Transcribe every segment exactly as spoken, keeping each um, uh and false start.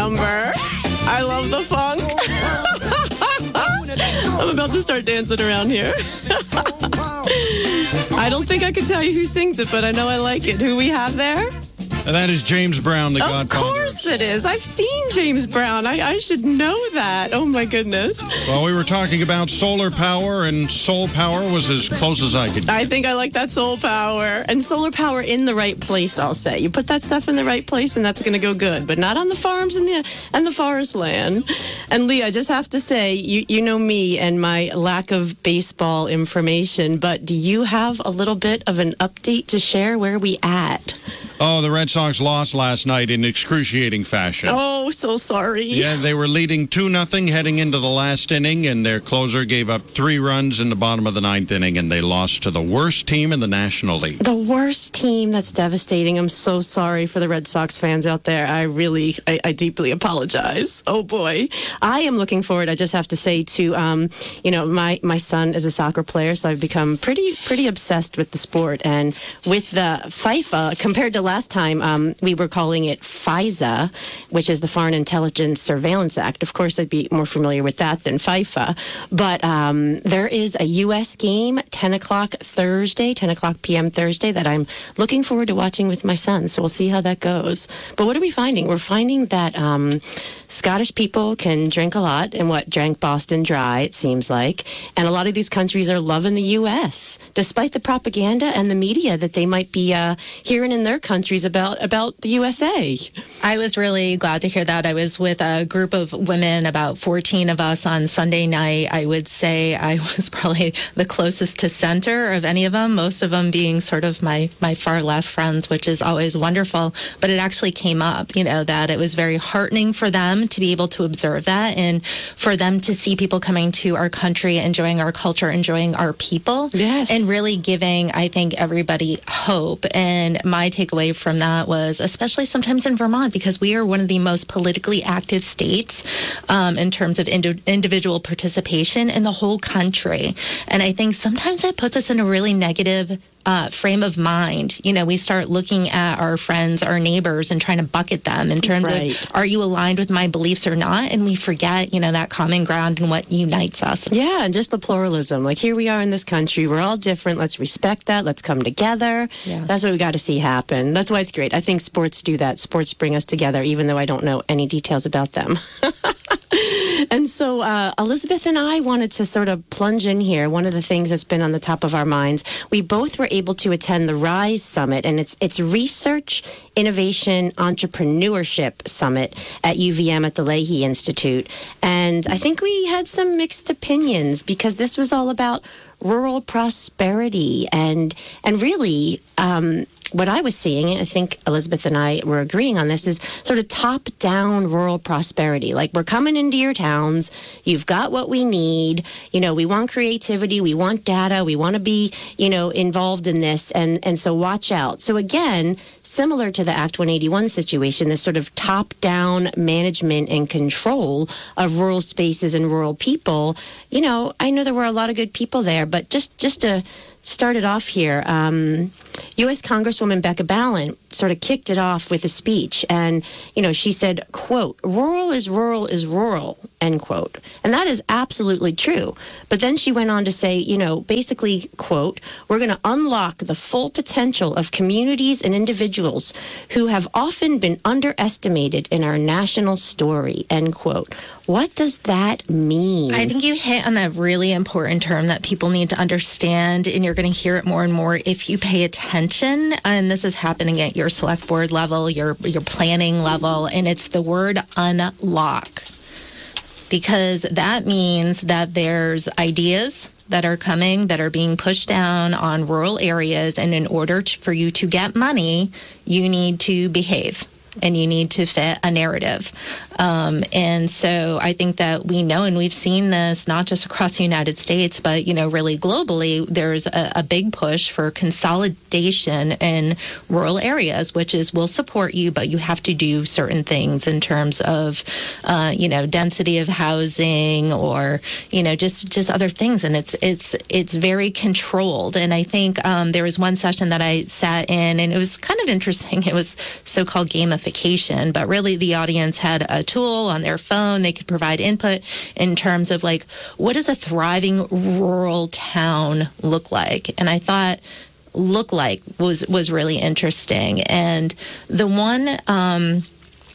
number. I love the funk. I'm about to start dancing around here. I don't think I can tell you who sings it, but I know I like it. Who we have there? And that is James Brown, the Godfather. Of course it is. I've seen James Brown. I, I should know that. Oh, my goodness. Well, we were talking about solar power, and soul power was as close as I could get. I think I like that soul power. And solar power in the right place, I'll say. You put that stuff in the right place, and that's going to go good. But not on the farms and the and the forest land. And, Lee, I just have to say, you, you know me and my lack of baseball information, but do you have a little bit of an update to share? Where are we at? Oh, the Red Sox lost last night in excruciating fashion. Oh, so sorry. Yeah, they were leading two nothing heading into the last inning, and their closer gave up three runs in the bottom of the ninth inning, and they lost to the worst team in the National League. The worst team. That's devastating. I'm so sorry for the Red Sox fans out there. I really, I, I deeply apologize. Oh, boy. I am looking forward, I just have to say, to, um, you know, my, my son is a soccer player, so I've become pretty, pretty obsessed with the sport. And with the FIFA, compared to last time, um, we were calling it FISA, which is the Foreign Intelligence Surveillance Act. Of course, I'd be more familiar with that than FIFA. But um, there is a U S game, ten o'clock Thursday, ten o'clock p.m. Thursday, that I'm looking forward to watching with my son. So we'll see how that goes. But what are we finding? We're finding that um, Scottish people can drink a lot, and what drank Boston Dry, it seems like. And a lot of these countries are loving the U S, despite the propaganda and the media that they might be uh, hearing in their countries about about the U S A. I was really glad to hear that. I was with a group of women, about fourteen of us, on Sunday night. I would say I was probably the closest to center of any of them, most of them being sort of my, my far left friends, which is always wonderful. But it actually came up, you know, that it was very heartening for them to be able to observe that, and for them to see people coming to our country, enjoying our culture, enjoying our people, yes, and really giving, I think, everybody hope. And my takeaway from that was, especially sometimes in Vermont, because we are one of the most politically active states um, in terms of ind- individual participation in the whole country. And I think sometimes that puts us in a really negative Uh, frame of mind. You know, we start looking at our friends, our neighbors, and trying to bucket them in terms right. of, are you aligned with my beliefs or not? And we forget, you know, that common ground and what unites us. Yeah, and just the pluralism. Like, here we are in this country. We're all different. Let's respect that. Let's come together. Yeah. That's what we got to see happen. That's why it's great. I think sports do that. Sports bring us together, even though I don't know any details about them. And so uh, Elizabeth and I wanted to sort of plunge in here. One of the things that's been on the top of our minds, we both were able to attend the RISE Summit, and it's it's Research, Innovation, Entrepreneurship Summit at U V M at the Leahy Institute. And I think we had some mixed opinions, because this was all about rural prosperity and and really um, what I was seeing, I think Elizabeth and I were agreeing on this, is sort of top-down rural prosperity. Like, we're coming into your towns, you've got what we need, you know, we want creativity, we want data, we want to be, you know, involved in this, and, and so watch out. So again, similar to the Act one eighty-one situation, this sort of top-down management and control of rural spaces and rural people. You know, I know there were a lot of good people there, but just, just to start it off here, um, U S Congresswoman Becca Balint sort of kicked it off with a speech. And, you know, she said, quote, rural is rural is rural, end quote. And that is absolutely true. But then she went on to say, you know, basically, quote, we're going to unlock the full potential of communities and individuals who have often been underestimated in our national story, end quote. What does that mean? I think you hit on a really important term that people need to understand, and you're going to hear it more and more if you pay attention. And this is happening at your select board level, your your planning level, and it's the word unlock. Because that means that there's ideas that are coming, that are being pushed down on rural areas, and in order to, for you to get money, you need to behave. And you need to fit a narrative. Um, and so I think that we know, and we've seen this not just across the United States, but, you know, really globally, there's a, a big push for consolidation in rural areas, which is, we'll support you, but you have to do certain things in terms of, uh, you know, density of housing, or, you know, just, just other things. And it's, it's, it's very controlled. And I think um, there was one session that I sat in, and it was kind of interesting. It was so-called Game of gamification, but really the audience had a tool on their phone. They could provide input in terms of like, what does a thriving rural town look like? And I thought look like was, was really interesting. And the one, um,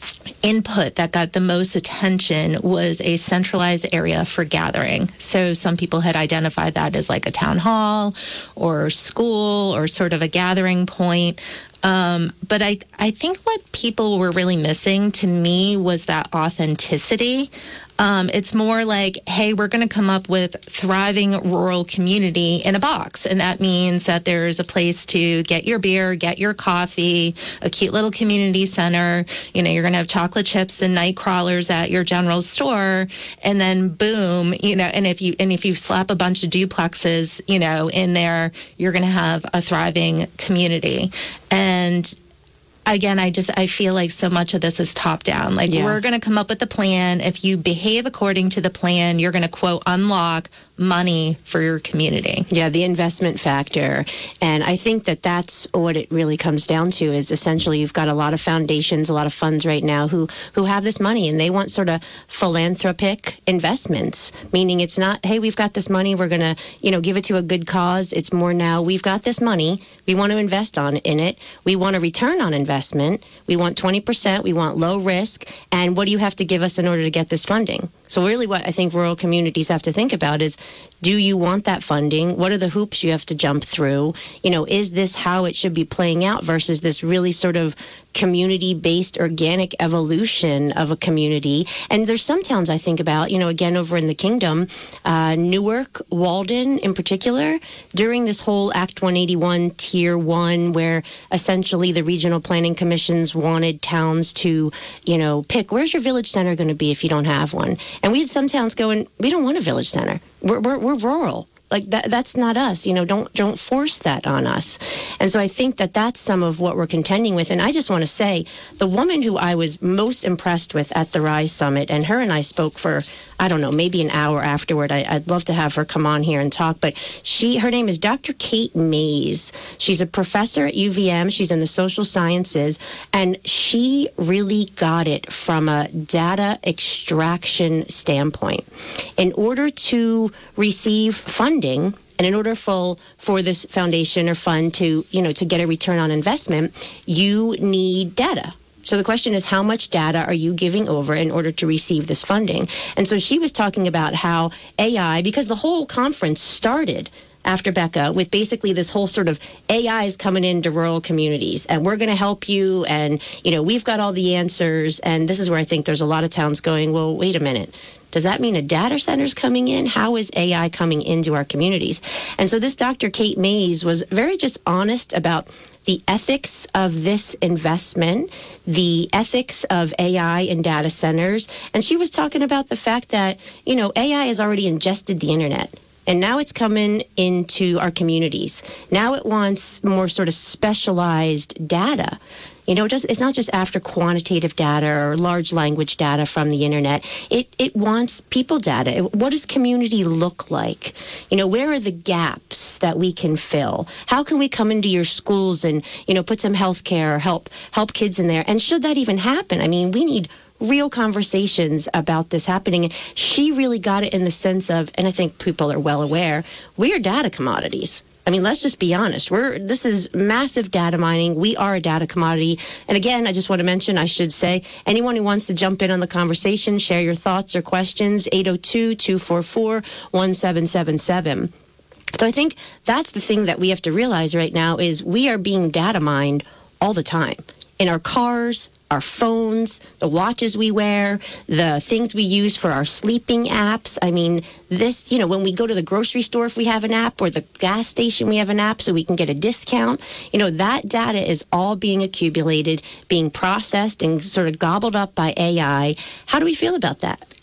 input that got the most attention was a centralized area for gathering. So some people had identified that as like a town hall or school or sort of a gathering point. Um, but I, I think what people were really missing to me was that authenticity. Um, it's more like, hey, we're going to come up with thriving rural community in a box. And that means that there's a place to get your beer, get your coffee, a cute little community center. You know, you're going to have chocolate chips and night crawlers at your general store. And then boom, you know, and if you, and if you slap a bunch of duplexes, you know, in there, you're going to have a thriving community. And again, I just, I feel like so much of this is top down. Like, yeah. We're going to come up with a plan. If you behave according to the plan, you're going to, quote, unlock money for your community. Yeah, the investment factor. And I think that that's what it really comes down to is essentially you've got a lot of foundations, a lot of funds right now who, who have this money and they want sort of philanthropic investments, meaning it's not, hey, we've got this money, we're going to, you know, give it to a good cause. It's more now, we've got this money, we want to invest on in it. We want a return on investment. We want twenty percent. We want low risk. And what do you have to give us in order to get this funding? So really what I think rural communities have to think about is, do you want that funding? What are the hoops you have to jump through? You know, is this how it should be playing out versus this really sort of community-based organic evolution of a community? And there's some towns I think about, you know, again, over in the kingdom, uh, Newark, Walden in particular, during this whole Act one eighty-one Tier one, where essentially the regional planning commissions wanted towns to, you know, pick, where's your village center going to be if you don't have one? And we had some towns going, we don't want a village center. We're, we're, we're rural. Like that, that's not us, you know, don't, don't force that on us. And so I think that that's some of what we're contending with. And I just want to say the woman who I was most impressed with at the RISE Summit, and her and I spoke for, I don't know, maybe an hour afterward. I, I'd love to have her come on here and talk, but she, her name is Doctor Kate Mays. She's a professor at U V M. She's in the social sciences, and she really got it from a data extraction standpoint. In order to receive funding, and in order for for this foundation or fund to, you know, to get a return on investment, you need data. So the question is, how much data are you giving over in order to receive this funding? And so she was talking about how A I, because the whole conference started after Becca with basically this whole sort of A I is coming into rural communities and we're going to help you. And, you know, we've got all the answers. And this is where I think there's a lot of towns going, well, wait a minute. Does that mean a data center's coming in? How is A I coming into our communities? And so this Doctor Kate Mays was very just honest about the ethics of this investment, the ethics of A I in data centers. And she was talking about the fact that, you know, A I has already ingested the internet. And now it's coming into our communities. Now it wants more sort of specialized data. You know, it just, it's not just after quantitative data or large language data from the internet. It it wants people data. What does community look like? You know, where are the gaps that we can fill? How can we come into your schools and, you know, put some health care, help help kids in there? And should that even happen? I mean, we need real conversations about this happening. She really got it in the sense of, and I think people are well aware, we are data commodities. I mean, let's just be honest. We're this is massive data mining. We are a data commodity. And again, I just want to mention, I should say, anyone who wants to jump in on the conversation, share your thoughts or questions, eight oh two, two four four, one seven seven seven. So I think that's the thing that we have to realize right now is we are being data mined all the time. In our cars, our phones, the watches we wear, the things we use for our sleeping apps. I mean, this, you know, when we go to the grocery store, if we have an app, or the gas station, we have an app so we can get a discount. You know, that data is all being accumulated, being processed and sort of gobbled up by A I. How do we feel about that?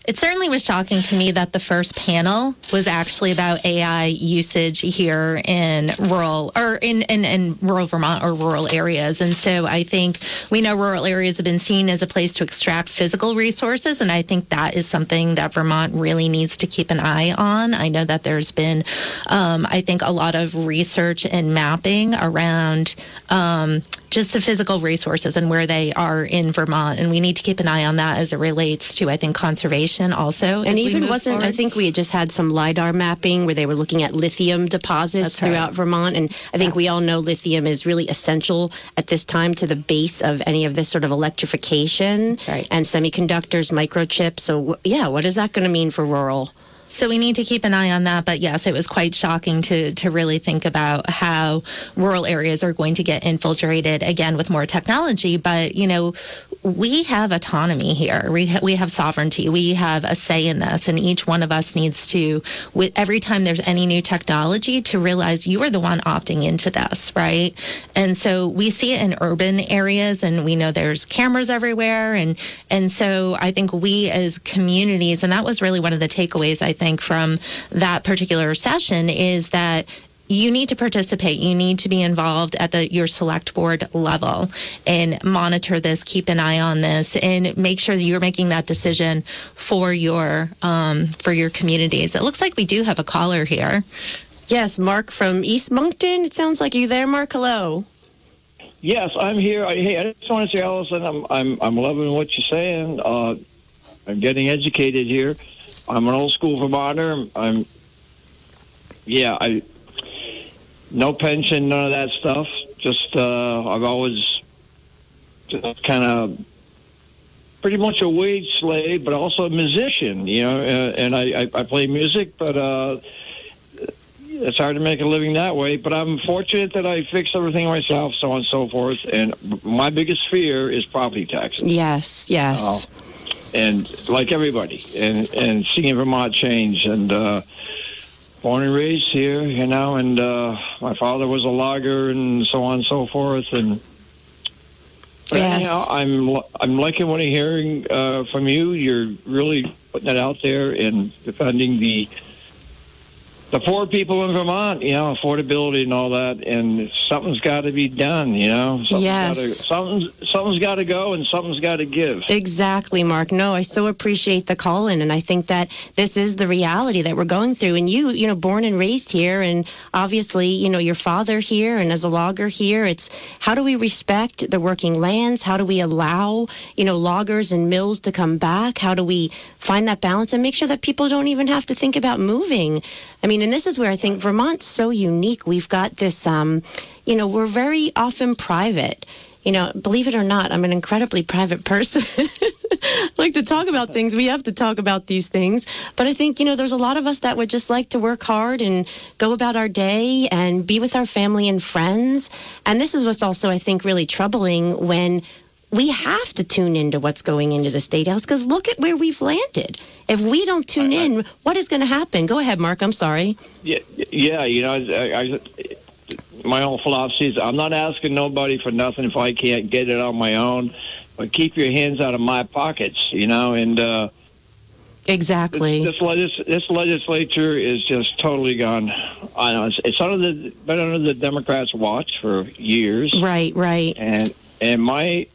It certainly was shocking to me that the first panel was actually about A I usage here in rural or in, in, in rural Vermont or rural areas. And so I think we know rural areas have been seen as a place to extract physical resources. And I think that is something that Vermont really needs to keep an eye on. I know that there's been, um, I think, a lot of research and mapping around um, just the physical resources and where they are in Vermont. And we need to keep an eye on that as it relates to, I think, conservation also. And even wasn't, forward. I think we had just had some LIDAR mapping where they were looking at lithium deposits That's throughout right. Vermont. And I think Yes. we all know lithium is really essential at this time to the base of any of this sort of electrification. That's right. And semiconductors, microchips. So, yeah, what is that going to mean for rural? So we need to keep an eye on that. But yes, it was quite shocking to to really think about how rural areas are going to get infiltrated again with more technology. But, you know, we have autonomy here. We ha- we have sovereignty. We have a say in this. And each one of us needs to, with every time there's any new technology, to realize you are the one opting into this, right? And so we see it in urban areas, and we know there's cameras everywhere. And, and so I think we as communities, and that was really one of the takeaways, I think, from that particular session, is that you need to participate. You need to be involved at the your select board level and monitor this, keep an eye on this, and make sure that you're making that decision for your um, for your communities. It looks like we do have a caller here. Yes, Mark from East Moncton. It sounds like you there, Mark. Hello. Yes, I'm here. I, hey, I just want to say, Allison, I'm I'm I'm loving what you're saying. Uh, I'm getting educated here. I'm an old school Vermonter. I'm, yeah, I, no pension, none of that stuff. Just, uh, I've always just kind of pretty much a wage slave, but also a musician, you know, uh, and I, I, I play music, but uh, it's hard to make a living that way. But I'm fortunate that I fixed everything myself, so on and so forth. And my biggest fear is property taxes. Yes, yes. Uh, And like everybody, and, and seeing Vermont change, and uh, born and raised here, you know, and uh, my father was a logger, and so on and so forth. And but Yes. anyhow, I'm I'm liking what I'm hearing uh, from you. You're really putting it out there and defending the the poor people in Vermont, you know, affordability and all that, and something's got to be done, you know. Something's Yes. Gotta, something's, something's got to go, and something's got to give. Exactly, Mark. No, I so appreciate the call in, and I think that this is the reality that we're going through. And you, you know, born and raised here, and obviously, you know, your father here, and as a logger here, it's how do we respect the working lands? How do we allow, you know, loggers and mills to come back? How do we find that balance and make sure that people don't even have to think about moving? I mean, and this is where I think Vermont's so unique. We've got this, um, you know, we're very often private. You know, believe it or not, I'm an incredibly private person. I like to talk about things. We have to talk about these things. But I think, you know, there's a lot of us that would just like to work hard and go about our day and be with our family and friends. And this is what's also, I think, really troubling when we have to tune into what's going into the State House, because look at where we've landed. If we don't tune I, I, in, what is going to happen? Go ahead, Mark. I'm sorry. Yeah, yeah. You know, I, I, my own philosophy is I'm not asking nobody for nothing if I can't get it on my own. But keep your hands out of my pockets, you know. And uh, exactly, this, this, legis- this legislature is just totally gone. I know it's, it's under the been under the Democrats' watch for years. Right, right. And and my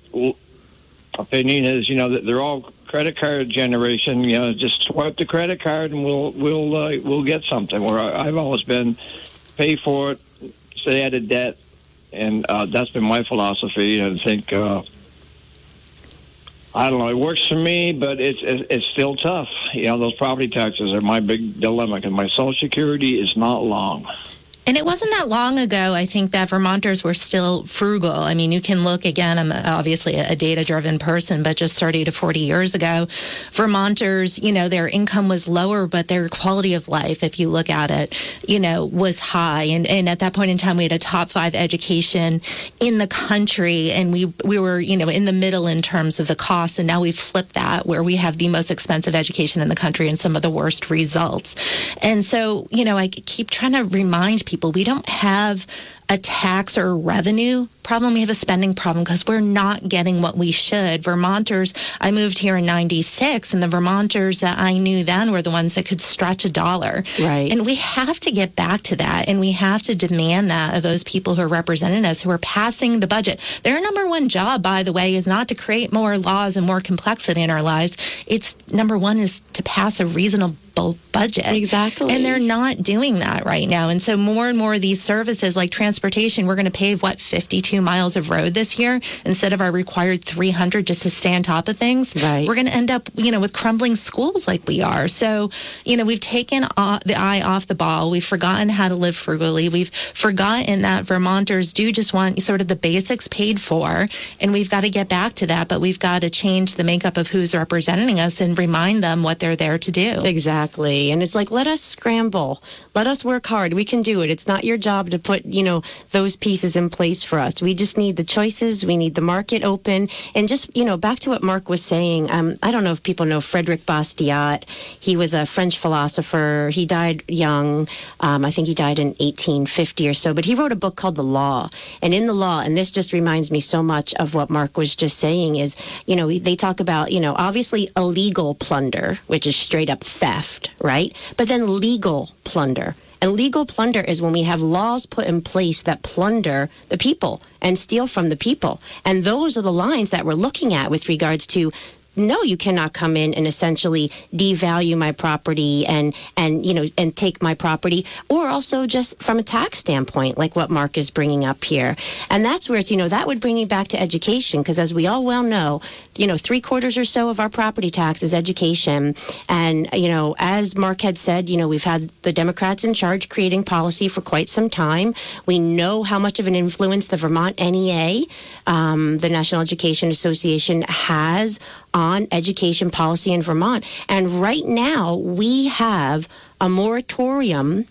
opinion is, you know, that they're all credit card generation. You know, just swipe the credit card and we'll we'll uh, we'll get something. Where I, I've always been pay for it, stay out of debt, and uh, that's been my philosophy. And I think uh, I don't know, it works for me, but it's it's still tough. You know, those property taxes are my big dilemma, because my Social Security is not long. And it wasn't that long ago, I think, that Vermonters were still frugal. I mean, you can look, again, I'm obviously a data-driven person, but just thirty to forty years ago, Vermonters, you know, their income was lower, but their quality of life, if you look at it, you know, was high. And, and at that point in time, we had a top five education in the country, and we, we were, you know, in the middle in terms of the costs. And now we've flipped that, where we have the most expensive education in the country and some of the worst results. And so, you know, I keep trying to remind people, we don't have a tax or revenue problem. We have a spending problem because we're not getting what we should. Vermonters, I moved here in ninety-six, and the Vermonters that I knew then were the ones that could stretch a dollar. Right. And we have to get back to that, and we have to demand that of those people who are representing us, who are passing the budget. Their number one job, by the way, is not to create more laws and more complexity in our lives. It's number one is to pass a reasonable budget. Exactly. And they're not doing that right now. And so more and more of these services like transportation, we're going to pave, what, fifty-two miles of road this year instead of our required three hundred just to stay on top of things. Right. We're going to end up, you know, with crumbling schools like we are. So, you know, we've taken the eye off the ball. We've forgotten how to live frugally. We've forgotten that Vermonters do just want sort of the basics paid for, and we've got to get back to that. But we've got to change the makeup of who's representing us and remind them what they're there to do. Exactly. And it's like, let us scramble. Let us work hard. We can do it. It's not your job to put, you know, those pieces in place for us. We just need the choices. We need the market open. And just, you know, back to what Mark was saying, um, I don't know if people know Frederick Bastiat. He was a French philosopher. He died young. Um, I think he died in eighteen fifty or so. But he wrote a book called The Law. And in The Law, and this just reminds me so much of what Mark was just saying, is, you know, they talk about, you know, obviously illegal plunder, which is straight up theft, right? But then legal plunder. And legal plunder is when we have laws put in place that plunder the people and steal from the people. And those are the lines that we're looking at with regards to, no, you cannot come in and essentially devalue my property and, and, you know, and take my property, or also just from a tax standpoint, like what Mark is bringing up here. And that's where it's, you know, that would bring me back to education, because as we all well know, you know, three quarters or so of our property tax is education. And, you know, as Mark had said, you know, we've had the Democrats in charge creating policy for quite some time. We know how much of an influence the Vermont N E A, um, the National Education Association, has on education policy in Vermont. And right now, we have a moratorium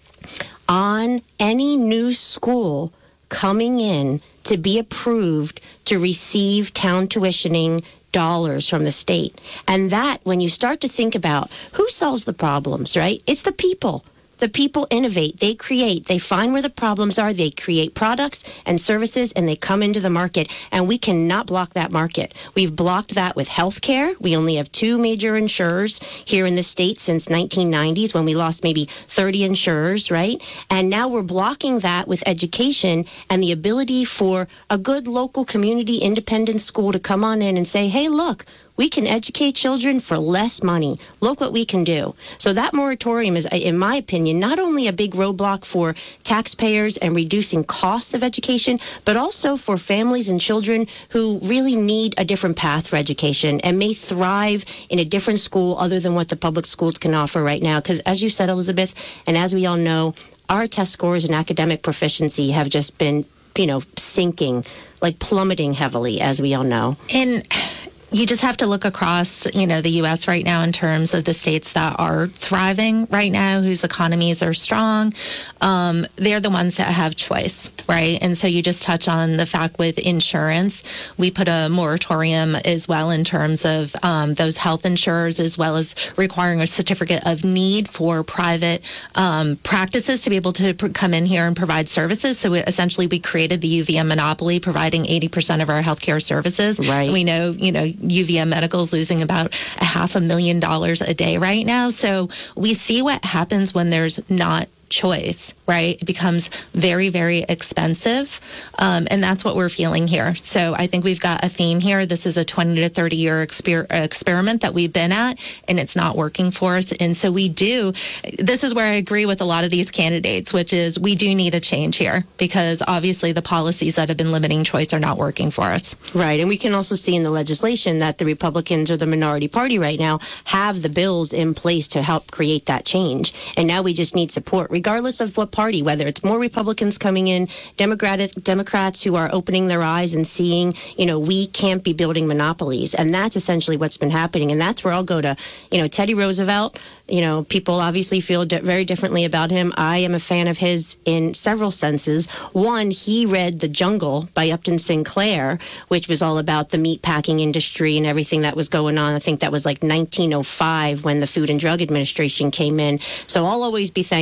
on any new school coming in to be approved to receive town tuitioning dollars from the state. And that, when you start to think about who solves the problems, right? It's the people. The people innovate, they create, they find where the problems are, they create products and services, and they come into the market. And we cannot block that market. We've blocked that with healthcare. We only have two major insurers here in the state since nineteen nineties, when we lost maybe thirty insurers, right? And now we're blocking that with education and the ability for a good local community independent school to come on in and say, hey, look, we can educate children for less money. Look what we can do. So that moratorium is, in my opinion, not only a big roadblock for taxpayers and reducing costs of education, but also for families and children who really need a different path for education and may thrive in a different school other than what the public schools can offer right now. Because as you said, Elizabeth, and as we all know, our test scores and academic proficiency have just been, you know, sinking, like plummeting heavily, as we all know. And you just have to look across, you know, the U S right now in terms of the states that are thriving right now, whose economies are strong. Um, they're the ones that have choice, right? And so you just touch on the fact with insurance, we put a moratorium as well in terms of um, those health insurers, as well as requiring a certificate of need for private um, practices to be able to pr- come in here and provide services. So we, essentially, we created the U V M monopoly, providing eighty percent of our healthcare services. Right. And we know, you know, U V M Medical is losing about a half a million dollars a day right now. So we see what happens when there's not choice, right? It becomes very, very expensive. Um, and that's what we're feeling here. So I think we've got a theme here. This is a twenty to thirty year exper- experiment that we've been at, and it's not working for us. And so we do, this is where I agree with a lot of these candidates, which is we do need a change here, because obviously the policies that have been limiting choice are not working for us. Right. And we can also see in the legislation that the Republicans, or the minority party right now, have the bills in place to help create that change. And now we just need support, regardless of what party, whether it's more Republicans coming in, Democratic Democrats who are opening their eyes and seeing, you know, we can't be building monopolies. And that's essentially what's been happening. And that's where I'll go to, you know, Teddy Roosevelt. You know, people obviously feel di- very differently about him. I am a fan of his in several senses. One, he read The Jungle by Upton Sinclair, which was all about the meat packing industry and everything that was going on. I think that was like nineteen oh five when the Food and Drug Administration came in. So I'll always be thankful for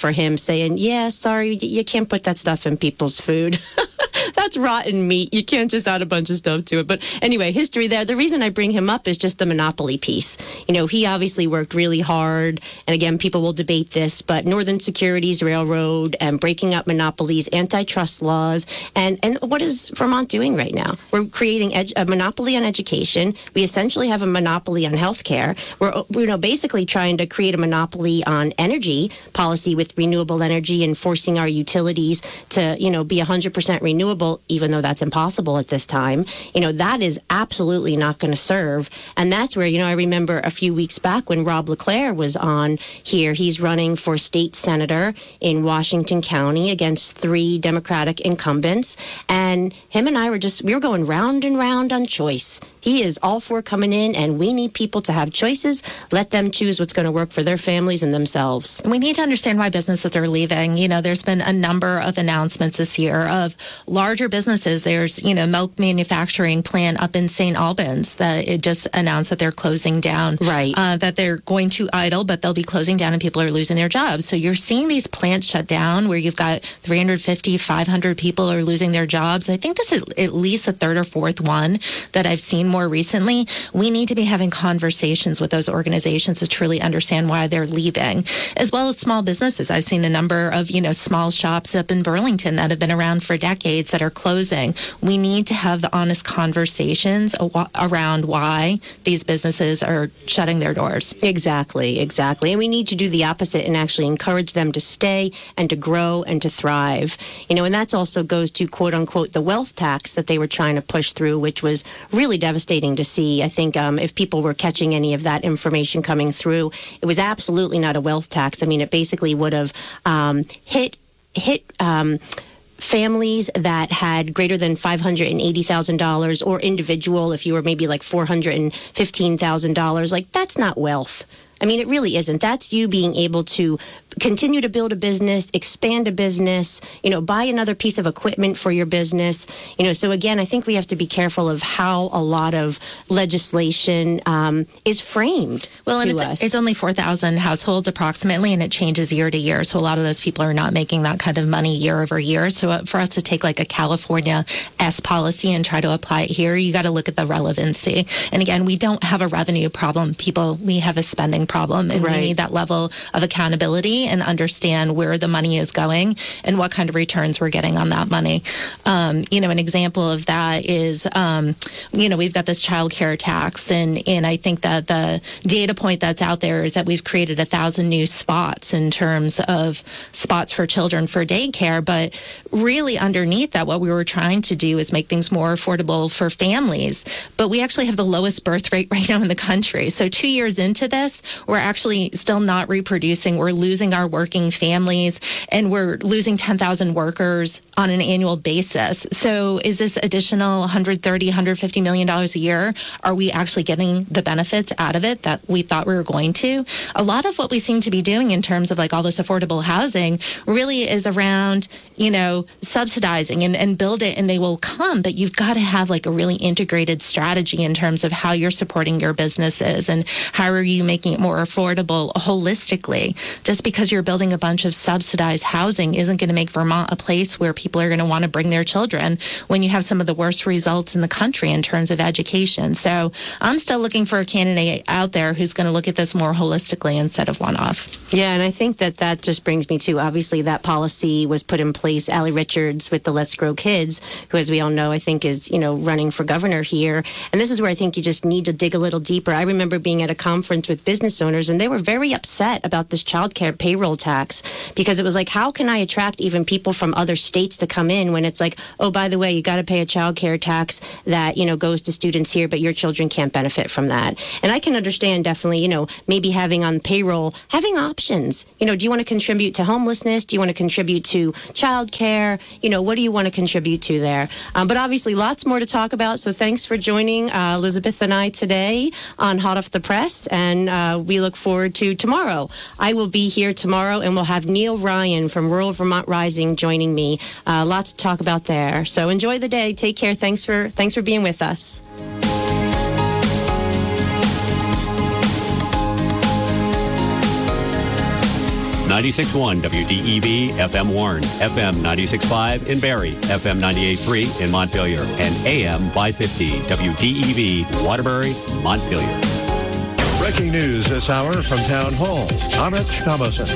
for him saying, yeah, sorry, you can't put that stuff in people's food. That's rotten meat. You can't just add a bunch of stuff to it. But anyway, history there. The reason I bring him up is just the monopoly piece. You know, he obviously worked really hard. And again, people will debate this, but Northern Securities Railroad and breaking up monopolies, antitrust laws. And, and what is Vermont doing right now? We're creating edu- a monopoly on education. We essentially have a monopoly on healthcare. We're, you know, basically trying to create a monopoly on energy policy with renewable energy and forcing our utilities to, you know, be one hundred percent renewable, even though that's impossible at this time. You know, that is absolutely not going to serve. And that's where, you know, I remember a few weeks back when Rob LeClaire was on here. He's running for state senator in Washington County against three Democratic incumbents. And him and I were just, we were going round and round on choice. He is all for coming in, and we need people to have choices. Let them choose what's going to work for their families and themselves. We need to understand why businesses are leaving. You know, there's been a number of announcements this year of larger businesses. There's, you know, milk manufacturing plant up in Saint Albans that it just announced that they're closing down. Right. Uh, that they're going to idle, but they'll be closing down and people are losing their jobs. So you're seeing these plants shut down where you've got three hundred fifty, five hundred people are losing their jobs. I think this is at least a third or fourth one that I've seen more recently. We need to be having conversations with those organizations to truly understand why they're leaving, as well as small businesses. I've seen a number of, you know, small shops up in Burlington that have been around for decades that are closing. We need to have the honest conversations around why these businesses are shutting their doors. Exactly, exactly. And we need to do the opposite and actually encourage them to stay and to grow and to thrive. You know, and that's also goes to, quote unquote, the wealth tax that they were trying to push through, which was really devastating to see. I think um, if people were catching any of that information coming through, it was absolutely not a wealth tax. I mean, it basically would have um, hit hit um, families that had greater than five hundred eighty thousand dollars, or individual if you were maybe like four hundred fifteen thousand dollars. Like, that's not wealth. I mean, it really isn't. That's you being able to continue to build a business, expand a business, you know, buy another piece of equipment for your business. You know, so again, I think we have to be careful of how a lot of legislation um, is framed. Well, and to it's, us. it's only four thousand households approximately, and it changes year to year. So a lot of those people are not making that kind of money year over year. So for us to take like a California S policy and try to apply it here, you got to look at the relevancy. And again, we don't have a revenue problem, people. We have a spending problem, and Right. we need that level of accountability and understand where the money is going and what kind of returns we're getting on that money. Um, you know, an example of that is, um, you know, we've got this child care tax, and, and I think that the data point that's out there is that we've created a thousand new spots in terms of spots for children for daycare. But really underneath that, what we were trying to do is make things more affordable for families. But we actually have the lowest birth rate right now in the country. So two years into this, we're actually still not reproducing. We're losing our working families, and we're losing ten thousand workers on an annual basis. So is this additional one hundred thirty, one hundred fifty million dollars a year? Are we actually getting the benefits out of it that we thought we were going to? A lot of what we seem to be doing in terms of like all this affordable housing really is around, you know, subsidizing and, and build it and they will come. But you've got to have like a really integrated strategy in terms of how you're supporting your businesses and how are you making it more affordable holistically. Just because you're building a bunch of subsidized housing isn't going to make Vermont a place where people are going to want to bring their children when you have some of the worst results in the country in terms of education. So I'm still looking for a candidate out there who's going to look at this more holistically instead of one-off. Yeah, and I think that that just brings me to, obviously, that policy was put in place. Allie Richards with the Let's Grow Kids, who, as we all know, I think is, you know, running for governor here. And this is where I think you just need to dig a little deeper. I remember being at a conference with business owners, and they were very upset about this child care payroll tax because it was like, how can I attract even people from other states to come in when it's like, oh, by the way, you got to pay a child care tax that, you know, goes to students here, but your children can't benefit from that. And I can understand definitely, you know, maybe having on payroll, having options. You know, do you want to contribute to homelessness? Do you want to contribute to child care? You know, what do you want to contribute to there? Um, but obviously lots more to talk about. So thanks for joining uh, Elizabeth and I today on Hot Off the Press. And uh, we look forward to tomorrow. I will be here tomorrow, and we'll have Neil Ryan from Rural Vermont Rising joining me. Uh, lots to talk about there. So enjoy the day. Take care. Thanks for thanks for being with us. ninety-six point one W D E V F M Warren, F M ninety-six point five in Barrie, F M ninety-eight point three in Montpelier, and A M five fifty W D E V Waterbury, Montpelier. Breaking news this hour from Town Hall. I'm Rich Thomason.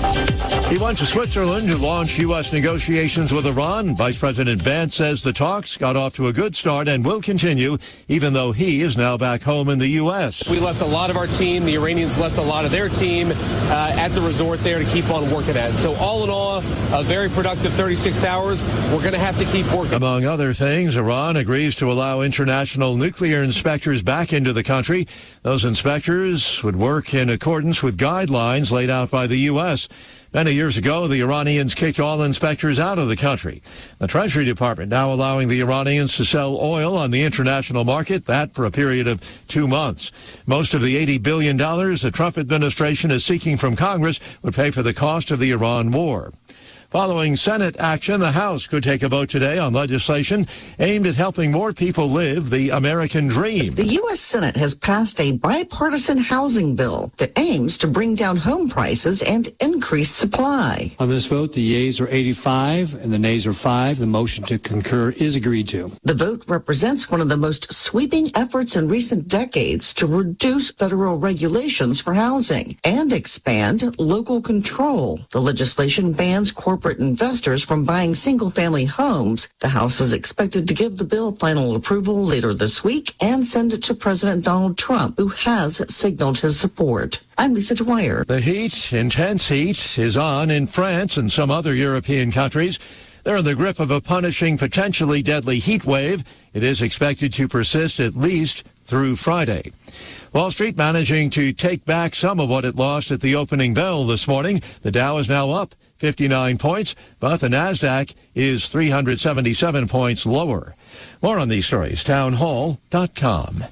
He went to Switzerland to launch U S negotiations with Iran. Vice President Vance says the talks got off to a good start and will continue, even though he is now back home in the U S. We left a lot of our team. The Iranians left a lot of their team uh, at the resort there to keep on working at it. So all in all, a very productive thirty-six hours. We're going to have to keep working. Among other things, Iran agrees to allow international nuclear inspectors back into the country. Those inspectors would work in accordance with guidelines laid out by the U S. Many years ago, the Iranians kicked all inspectors out of the country. The Treasury Department now allowing the Iranians to sell oil on the international market, that for a period of two months. Most of the eighty billion dollars the Trump administration is seeking from Congress would pay for the cost of the Iran war. Following Senate action, the House could take a vote today on legislation aimed at helping more people live the American dream. The U S Senate has passed a bipartisan housing bill that aims to bring down home prices and increase supply. On this vote, the yeas are eighty-five and the nays are five. The motion to concur is agreed to. The vote represents one of the most sweeping efforts in recent decades to reduce federal regulations for housing and expand local control. The legislation bans corporate investors from buying single-family homes. The House is expected to give the bill final approval later this week and send it to President Donald Trump, who has signaled his support. I'm Lisa Dwyer. The heat, intense heat, is on in France and some other European countries. They're in the grip of a punishing, potentially deadly heat wave. It is expected to persist at least through Friday. Wall Street managing to take back some of what it lost at the opening bell this morning. The Dow is now up fifty-nine points, but the Nasdaq is three hundred seventy-seven points lower. More on these stories, town hall dot com.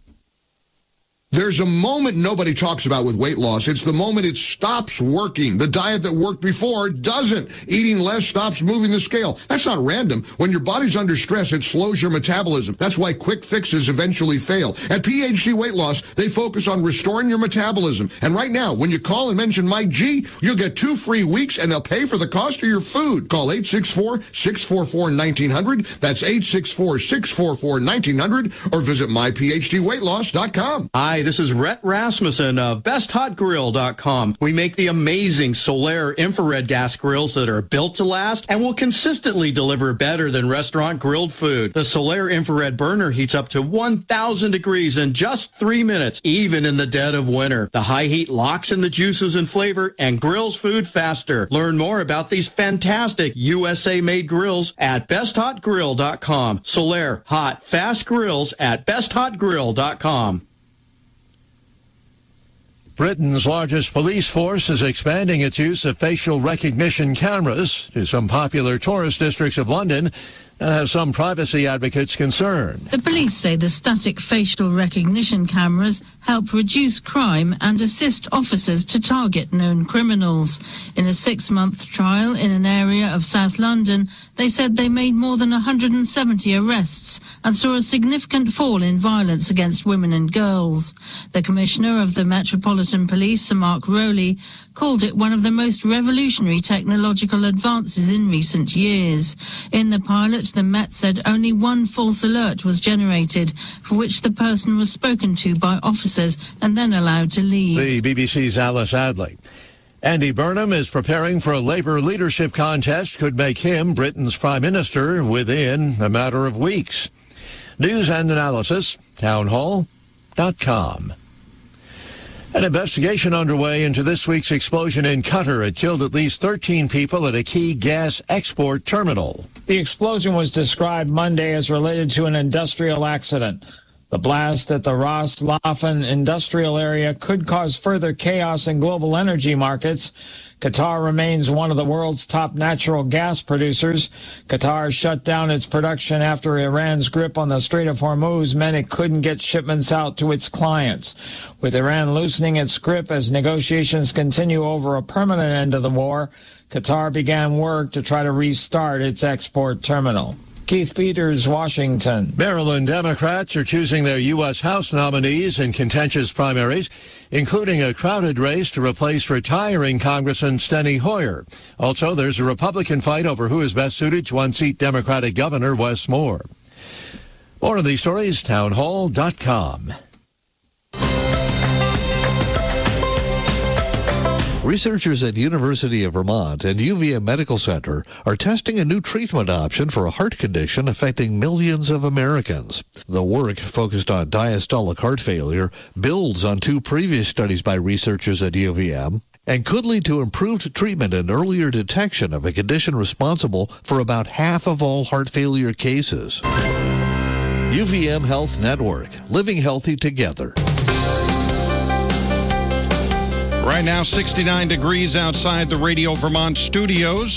There's a moment nobody talks about with weight loss. It's the moment it stops working. The diet that worked before doesn't. Eating less stops moving the scale. That's not random. When your body's under stress, it slows your metabolism. That's why quick fixes eventually fail. At P H C Weight Loss, they focus on restoring your metabolism. And right now, when you call and mention Mike G, you'll get two free weeks and they'll pay for the cost of your food. Call eight six four, six four four, one nine zero zero. That's eight six four, six four four, one nine zero zero or visit my p h d weight loss dot com. Hi, this is Rhett Rasmussen of best hot grill dot com. We make the amazing Solaire infrared gas grills that are built to last and will consistently deliver better than restaurant grilled food. The Solaire infrared burner heats up to one thousand degrees in just three minutes, even in the dead of winter. The high heat locks in the juices and flavor and grills food faster. Learn more about these fantastic U S A-made grills at best hot grill dot com. Solaire hot, fast grills at best hot grill dot com. Britain's largest police force is expanding its use of facial recognition cameras to some popular tourist districts of London and has some privacy advocates concerned. The police say the static facial recognition cameras help reduce crime and assist officers to target known criminals. In a six-month trial in an area of South London, they said they made more than one hundred seventy arrests and saw a significant fall in violence against women and girls. The Commissioner of the Metropolitan Police, Sir Mark Rowley, called it one of the most revolutionary technological advances in recent years. In the pilot, the Met said only one false alert was generated, for which the person was spoken to by officers and then allowed to leave. The B B C's Alice Adley. Andy Burnham is preparing for a Labour leadership contest, could make him Britain's Prime Minister within a matter of weeks. News and analysis, town hall dot com. An investigation underway into this week's explosion in Qatar. It killed at least thirteen people at a key gas export terminal. The explosion was described Monday as related to an industrial accident. The blast at the Ras Laffan industrial area could cause further chaos in global energy markets. Qatar remains one of the world's top natural gas producers. Qatar shut down its production after Iran's grip on the Strait of Hormuz meant it couldn't get shipments out to its clients. With Iran loosening its grip as negotiations continue over a permanent end to the war, Qatar began work to try to restart its export terminal. Keith Peters, Washington. Maryland Democrats are choosing their U S. House nominees in contentious primaries, including a crowded race to replace retiring Congressman Steny Hoyer. Also, there's a Republican fight over who is best suited to unseat Democratic Governor Wes Moore. More of these stories, townhall dot com. Researchers at University of Vermont and U V M Medical Center are testing a new treatment option for a heart condition affecting millions of Americans. The work, focused on diastolic heart failure, builds on two previous studies by researchers at U V M and could lead to improved treatment and earlier detection of a condition responsible for about half of all heart failure cases. U V M Health Network, living healthy together. Right now, sixty-nine degrees outside the Radio Vermont studios.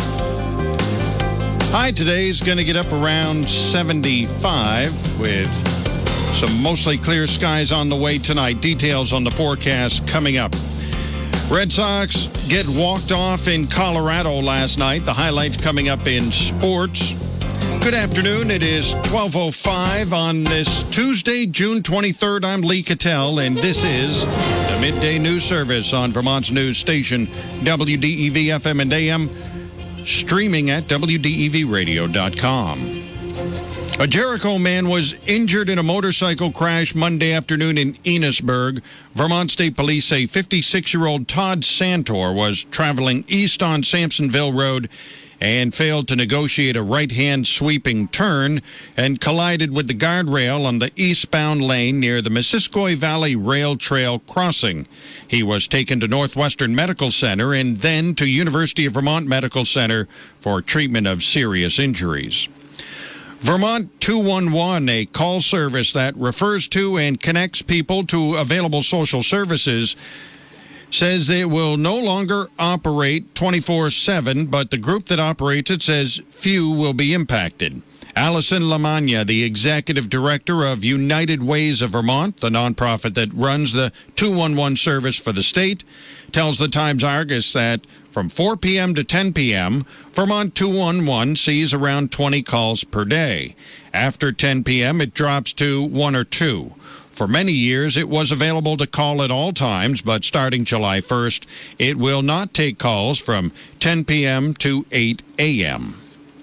High today is going to get up around seventy-five with some mostly clear skies on the way tonight. Details on the forecast coming up. Red Sox get walked off in Colorado last night. The highlights coming up in sports. Good afternoon. It is twelve oh five on this Tuesday, June twenty-third. I'm Lee Cattell, and this is the Midday News Service on Vermont's news station, W D E V F M and A M, streaming at W D E V radio dot com. A Jericho man was injured in a motorcycle crash Monday afternoon in Enosburg. Vermont State Police say fifty-six-year-old Todd Santor was traveling east on Sampsonville Road and failed to negotiate a right-hand sweeping turn and collided with the guardrail on the eastbound lane near the Missisquoi Valley Rail Trail crossing. He was taken to Northwestern Medical Center and then to University of Vermont Medical Center for treatment of serious injuries. Vermont two one one, a call service that refers to and connects people to available social services, says it will no longer operate twenty-four seven, but the group that operates it says few will be impacted. Allison Lamagna, the executive director of United Ways of Vermont, the nonprofit that runs the two one one service for the state, tells the Times-Argus that from four p.m. to ten p.m., Vermont two one one sees around twenty calls per day. After ten p.m., it drops to one or two. For many years, it was available to call at all times, but starting July first, it will not take calls from ten p.m. to eight a.m.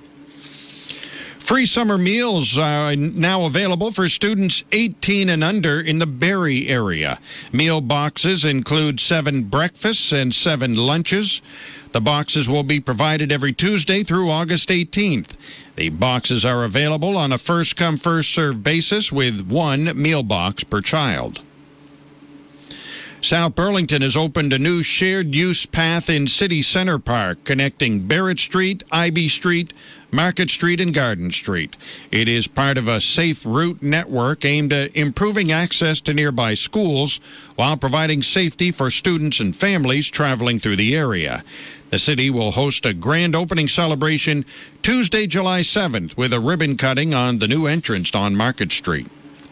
Free summer meals are now available for students eighteen and under in the Barrie area. Meal boxes include seven breakfasts and seven lunches. The boxes will be provided every Tuesday through August eighteenth. The boxes are available on a first-come, first-served basis with one meal box per child. South Burlington has opened a new shared-use path in City Center Park connecting Barrett Street, Ivy Street, Market Street, and Garden Street. It is part of a safe route network aimed at improving access to nearby schools while providing safety for students and families traveling through the area. The city will host a grand opening celebration Tuesday, July seventh, with a ribbon cutting on the new entrance on Market Street.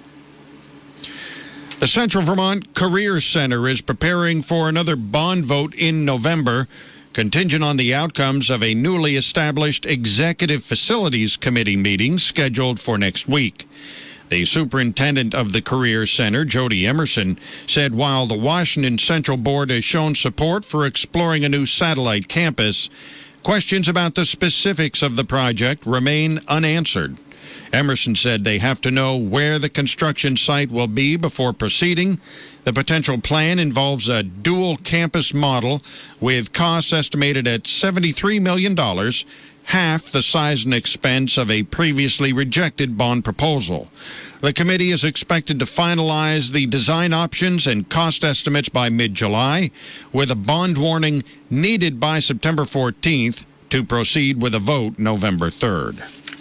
The Central Vermont Career Center is preparing for another bond vote in November, contingent on the outcomes of a newly established Executive Facilities Committee meeting scheduled for next week. The superintendent of the Career Center, Jody Emerson, said while the Washington Central Board has shown support for exploring a new satellite campus, questions about the specifics of the project remain unanswered. Emerson said they have to know where the construction site will be before proceeding. The potential plan involves a dual campus model with costs estimated at seventy-three million dollars, half the size and expense of a previously rejected bond proposal. The committee is expected to finalize the design options and cost estimates by mid-July, with a bond warning needed by September fourteenth to proceed with a vote November third.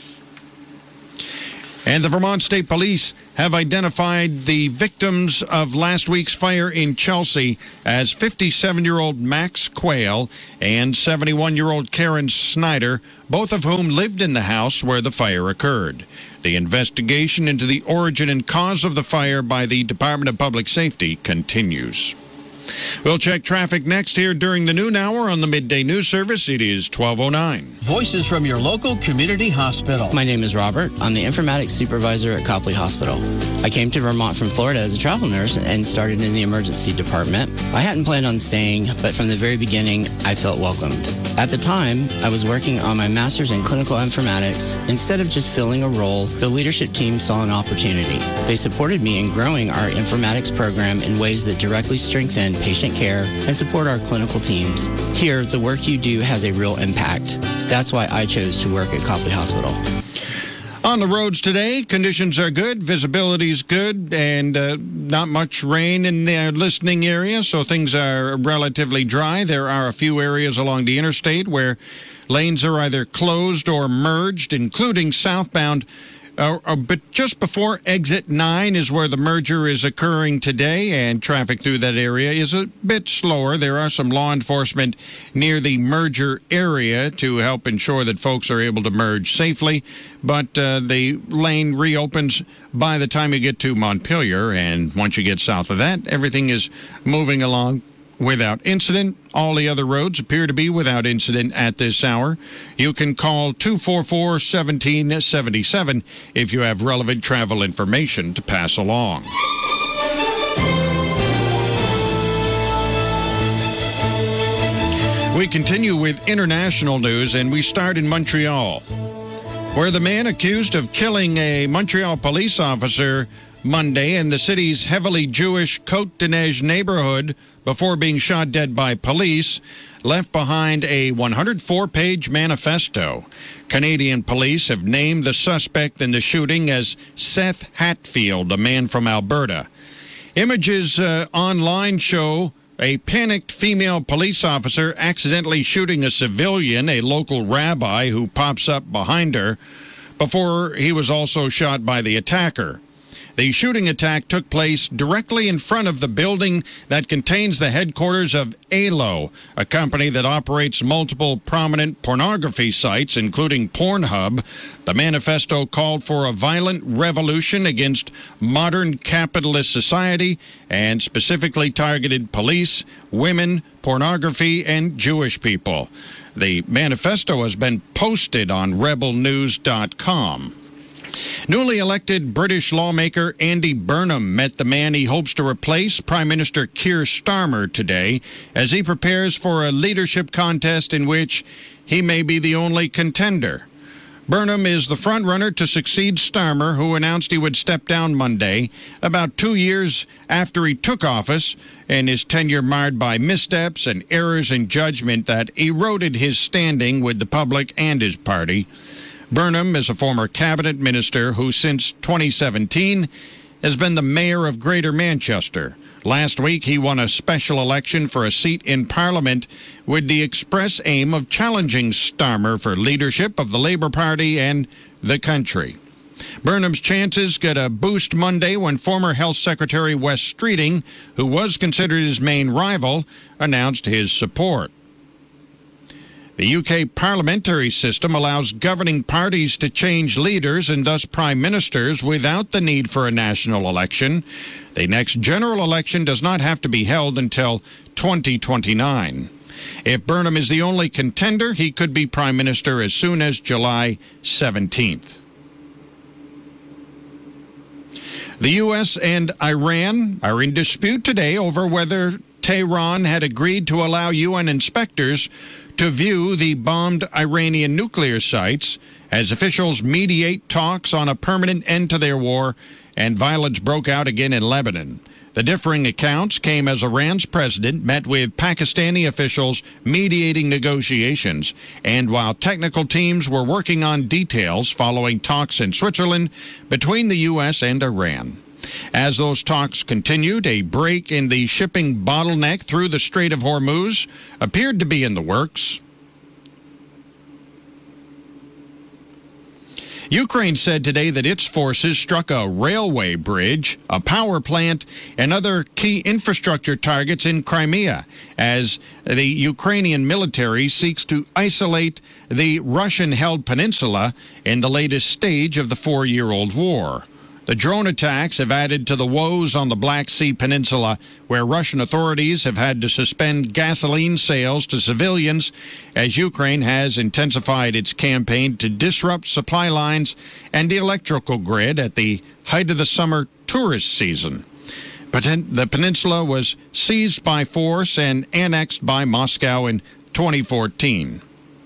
And the Vermont State Police have identified the victims of last week's fire in Chelsea as fifty-seven-year-old Max Quayle and seventy-one-year-old Karen Snyder, both of whom lived in the house where the fire occurred. The investigation into the origin and cause of the fire by the Department of Public Safety continues. We'll check traffic next here during the noon hour on the Midday News Service. It is twelve oh nine. Voices from your local community hospital. My name is Robert. I'm the informatics supervisor at Copley Hospital. I came to Vermont from Florida as a travel nurse and started in the emergency department. I hadn't planned on staying, but from the very beginning, I felt welcomed. At the time, I was working on my master's in clinical informatics. Instead of just filling a role, the leadership team saw an opportunity. They supported me in growing our informatics program in ways that directly strengthen patient care and support our clinical teams. Here, the work you do has a real impact. That's why I chose to work at Copley Hospital. On the roads today, conditions are good, visibility is good, and uh, not much rain in the listening area, so things are relatively dry. There are a few areas along the interstate where lanes are either closed or merged, including southbound. Uh, uh, but just before exit nine is where the merger is occurring today, and traffic through that area is a bit slower. There are some law enforcement near the merger area to help ensure that folks are able to merge safely, but uh, the lane reopens by the time you get to Montpelier, and once you get south of that, everything is moving along without incident. All the other roads appear to be without incident at this hour. You can call two four four, one seven seven seven if you have relevant travel information to pass along. We continue with international news, and we start in Montreal, where the man accused of killing a Montreal police officer Monday in the city's heavily Jewish Côte-de-Neige neighborhood before being shot dead by police left behind a one hundred four page manifesto. Canadian police have named the suspect in the shooting as Seth Hatfield, a man from Alberta. Images uh, online show a panicked female police officer accidentally shooting a civilian, a local rabbi who pops up behind her, before he was also shot by the attacker. The shooting attack took place directly in front of the building that contains the headquarters of A L O, a company that operates multiple prominent pornography sites, including Pornhub. The manifesto called for a violent revolution against modern capitalist society and specifically targeted police, women, pornography, and Jewish people. The manifesto has been posted on rebel news dot com. Newly elected British lawmaker Andy Burnham met the man he hopes to replace, Prime Minister Keir Starmer, today as he prepares for a leadership contest in which he may be the only contender. Burnham is the frontrunner to succeed Starmer, who announced he would step down Monday, about two years after he took office, and his tenure marred by missteps and errors in judgment that eroded his standing with the public and his party. Burnham is a former cabinet minister who since twenty seventeen has been the mayor of Greater Manchester. Last week, he won a special election for a seat in Parliament with the express aim of challenging Starmer for leadership of the Labour Party and the country. Burnham's chances get a boost Monday when former Health Secretary Wes Streeting, who was considered his main rival, announced his support. The U K parliamentary system allows governing parties to change leaders and thus prime ministers without the need for a national election. The next general election does not have to be held until twenty twenty-nine. If Burnham is the only contender, he could be prime minister as soon as July seventeenth. The U S and Iran are in dispute today over whether Tehran had agreed to allow U N inspectors to view the bombed Iranian nuclear sites as officials mediate talks on a permanent end to their war and violence broke out again in Lebanon. The differing accounts came as Iran's president met with Pakistani officials mediating negotiations, and while technical teams were working on details following talks in Switzerland between the U S and Iran. As those talks continued, a break in the shipping bottleneck through the Strait of Hormuz appeared to be in the works. Ukraine said today that its forces struck a railway bridge, a power plant, and other key infrastructure targets in Crimea as the Ukrainian military seeks to isolate the Russian-held peninsula in the latest stage of the four-year-old war. The drone attacks have added to the woes on the Black Sea Peninsula, where Russian authorities have had to suspend gasoline sales to civilians as Ukraine has intensified its campaign to disrupt supply lines and the electrical grid at the height of the summer tourist season. The peninsula was seized by force and annexed by Moscow in twenty fourteen.